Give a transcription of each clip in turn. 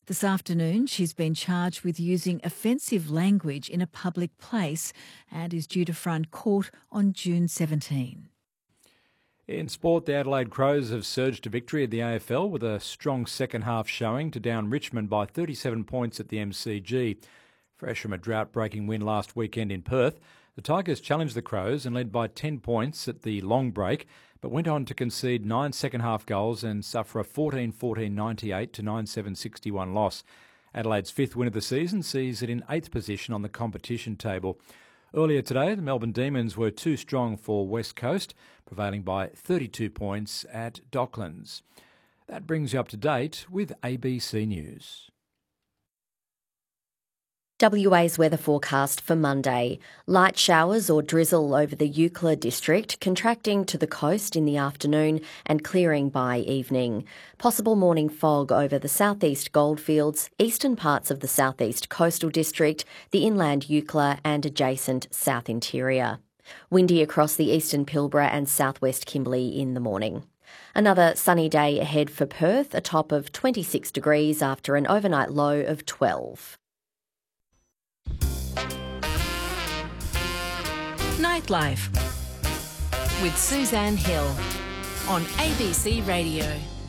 This afternoon, she's been charged with using offensive language in a public place and is due to front court on June 17. In sport, the Adelaide Crows have surged to victory at the AFL with a strong second half showing to down Richmond by 37 points at the MCG. Fresh from a drought-breaking win last weekend in Perth, the Tigers challenged the Crows and led by 10 points at the long break, but went on to concede 9 second-half goals and suffer a 14-14-98 to 9-7-61 loss. Adelaide's fifth win of the season sees it in 8th position on the competition table. Earlier today, the Melbourne Demons were too strong for West Coast, prevailing by 32 points at Docklands. That brings you up to date with ABC News. WA's weather forecast for Monday. Light showers or drizzle over the Eucla district, contracting to the coast in the afternoon and clearing by evening. Possible morning fog over the southeast goldfields, eastern parts of the southeast coastal district, the inland Eucla and adjacent south interior. Windy across the eastern Pilbara and southwest Kimberley in the morning. Another sunny day ahead for Perth, a top of 26 degrees after an overnight low of 12. Nightlife with Suzanne Hill on ABC Radio.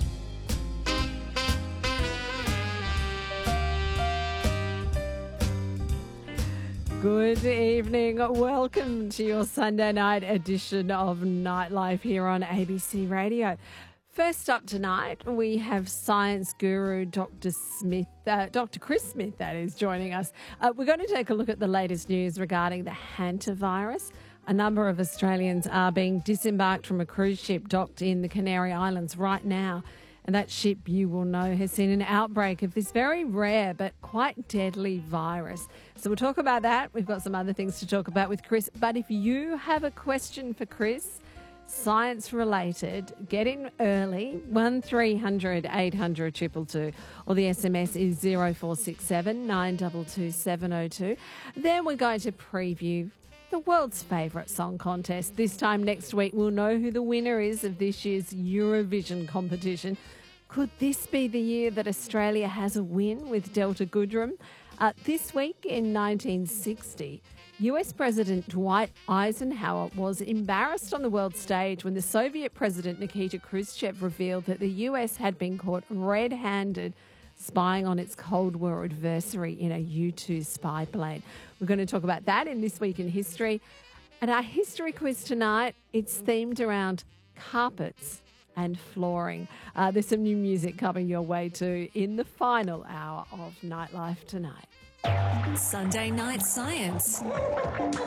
Good evening. Welcome to your Sunday night edition of Nightlife here on ABC Radio. First up tonight, we have science guru Dr. Chris Smith, that is, joining us. We're going to take a look at the latest news regarding the hantavirus. A number of Australians are being disembarked from a cruise ship docked in the Canary Islands right now. And that ship, you will know, has seen an outbreak of this very rare but quite deadly virus. So we'll talk about that. We've got some other things to talk about with Chris. But if you have a question for Chris, science related, get in early, 1300 800 222, or the SMS is 0467 922 702. Then we're going to preview the world's favourite song contest. This time next week we'll know who the winner is of this year's Eurovision competition. Could this be the year that Australia has a win with Delta Goodrem? This week in 1960, US President Dwight Eisenhower was embarrassed on the world stage when the Soviet President Nikita Khrushchev revealed that the US had been caught red-handed spying on its Cold War adversary in a U-2 spy plane. We're going to talk about that in This Week in History. And our history quiz tonight, it's themed around carpets and flooring. There's some new music coming your way too in the final hour of Nightlife tonight. Sunday Night Science